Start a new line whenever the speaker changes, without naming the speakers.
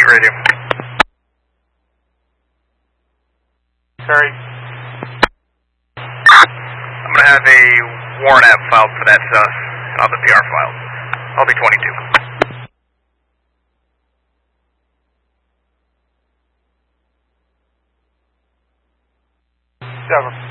radio.
Sorry.
I'm going to have a warrant app filed for that sus, and I'll have the PR filed. I'll be 22.
7.